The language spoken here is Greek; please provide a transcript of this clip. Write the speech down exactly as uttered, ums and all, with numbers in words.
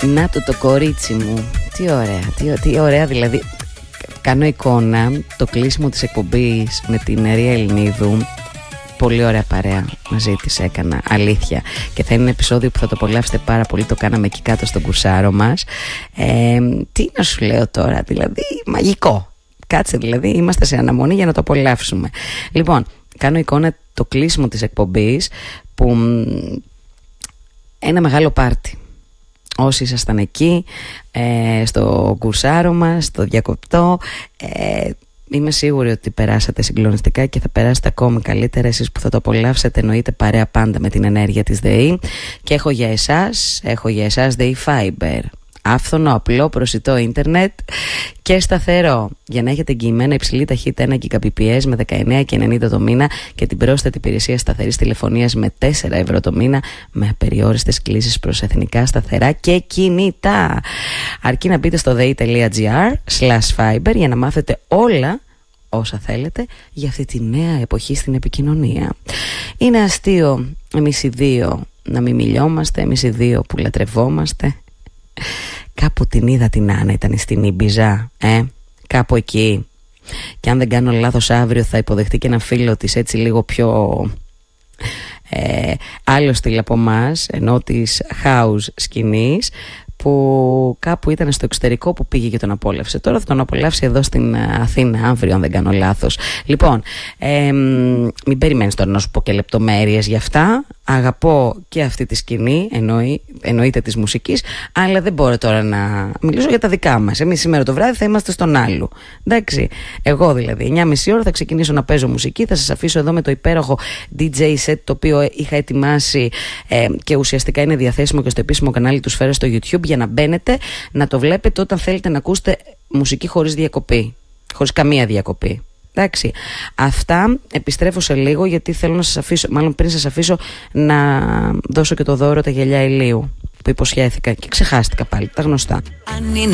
Να το το κορίτσι μου. Τι ωραία, τι, τι ωραία δηλαδή. Κάνω εικόνα το κλείσιμο της εκπομπής με την Ρία Ελληνίδου. Πολύ ωραία παρέα μαζί της έκανα, αλήθεια. Και θα είναι ένα επεισόδιο που θα το απολαύσετε πάρα πολύ. Το κάναμε εκεί κάτω στον κουρσάρο μας. ε, Τι να σου λέω τώρα, δηλαδή μαγικό. Κάτσε δηλαδή, είμαστε σε αναμονή για να το απολαύσουμε. Λοιπόν, κάνω εικόνα το κλείσιμο της εκπομπής που ένα μεγάλο πάρτι. Όσοι ήσασταν εκεί, ε, στο κουρσάρο μας, στο διακοπτό, ε, είμαι σίγουρη ότι περάσατε συγκλονιστικά και θα περάσετε ακόμη καλύτερα εσείς που θα το απολαύσετε, εννοείται παρέα πάντα με την ενέργεια της ΔΕΗ. Και έχω για εσάς, έχω για εσάς ΔΕΗ Fiber. Άφθονο, απλό, προσιτό ίντερνετ και σταθερό, για να έχετε εγγυημένα υψηλή ταχύτητα ένα Gbps με δεκαεννέα και ενενήντα το μήνα και την πρόσθετη υπηρεσία σταθερής τηλεφωνίας με τέσσερα ευρώ το μήνα, με απεριόριστες κλήσεις προς εθνικά σταθερά και κινητά. Αρκεί να μπείτε στο dei.gr slash fiber για να μάθετε όλα όσα θέλετε για αυτή τη νέα εποχή στην επικοινωνία. Είναι αστείο εμείς οι δύο να μην μιλιόμαστε, εμείς οι δύο που λατρευόμαστε. Κάπου την είδα την Άννα, ήταν στην Ιμπιζά, ε, κάπου εκεί. Και αν δεν κάνω λάθος, αύριο θα υποδεχτεί και ένα φίλο της, έτσι λίγο πιο ε, άλλο στυλ από εμάς, ενώ της house σκηνής, που κάπου ήταν στο εξωτερικό που πήγε και τον απόλαυσε. Τώρα θα τον απολαύσει εδώ στην Αθήνα αύριο, αν δεν κάνω λάθος. Λοιπόν, ε, μην περιμένεις τώρα να σου πω και λεπτομέρειες γι' αυτά. Αγαπώ και αυτή τη σκηνή, εννοεί, εννοείται της μουσικής, αλλά δεν μπορώ τώρα να μιλήσω για τα δικά μας. Εμείς σήμερα το βράδυ θα είμαστε στον άλλο. Εντάξει, εγώ δηλαδή εννιά και μισή ώρα θα ξεκινήσω να παίζω μουσική, θα σας αφήσω εδώ με το υπέροχο ντι τζέι set το οποίο είχα ετοιμάσει ε, και ουσιαστικά είναι διαθέσιμο και στο επίσημο κανάλι του Σφαίρα στο YouTube, για να μπαίνετε, να το βλέπετε όταν θέλετε να ακούσετε μουσική χωρίς διακοπή, χωρίς καμία διακοπή. Εντάξει, αυτά, επιστρέφω σε λίγο γιατί θέλω να σας αφήσω, μάλλον πριν σας αφήσω, να δώσω και το δώρο τα γυαλιά ηλίου που υποσχέθηκα και ξεχάστηκα πάλι, τα γνωστά.